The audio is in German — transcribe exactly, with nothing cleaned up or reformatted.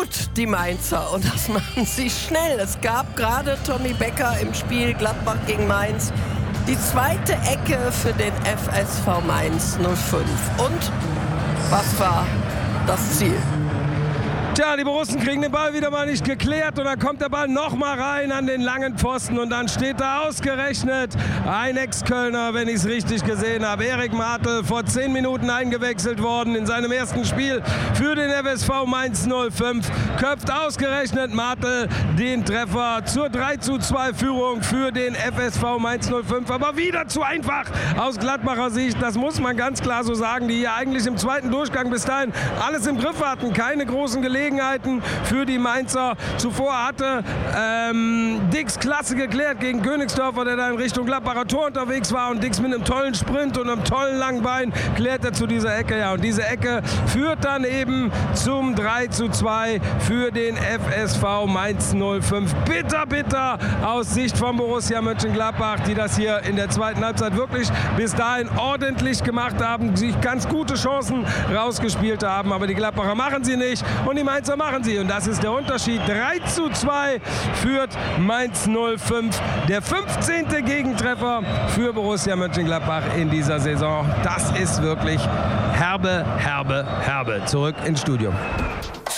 gut, die Mainzer, und das machen sie schnell. Es gab gerade Tommy Becker im Spiel Gladbach gegen Mainz die zweite Ecke für den F S V Mainz null fünf. Und was war das Ziel? Tja, die Borussen kriegen den Ball wieder mal nicht geklärt und dann kommt der Ball noch mal rein an den langen Pfosten und dann steht da ausgerechnet ein Ex-Kölner, wenn ich es richtig gesehen habe. Erik Martel, vor zehn Minuten eingewechselt worden in seinem ersten Spiel für den F S V Mainz null fünf. Köpft ausgerechnet Martel den Treffer zur drei zu zwei Führung für den F S V Mainz null fünf. Aber wieder zu einfach aus Gladbacher Sicht, das muss man ganz klar so sagen, die hier eigentlich im zweiten Durchgang bis dahin alles im Griff hatten, keine großen Gelegenheiten für die Mainzer. Zuvor hatte ähm, Dix klasse geklärt gegen Königsdörfer, der da in Richtung Gladbacher Tor unterwegs war, und Dix mit einem tollen Sprint und einem tollen langen Bein klärt er zu dieser Ecke. Ja, und diese Ecke führt dann eben zum drei zu zwei für den F S V Mainz null fünf. Bitter, bitter aus Sicht von Borussia Mönchengladbach, die das hier in der zweiten Halbzeit wirklich bis dahin ordentlich gemacht haben, sich ganz gute Chancen rausgespielt haben, aber die Gladbacher machen sie nicht und die Mainzer machen sie, und das ist der Unterschied. drei zu zwei führt Mainz null fünf. Der fünfzehnte Gegentreffer für Borussia Mönchengladbach in dieser Saison. Das ist wirklich herbe, herbe, herbe. Zurück ins Studio.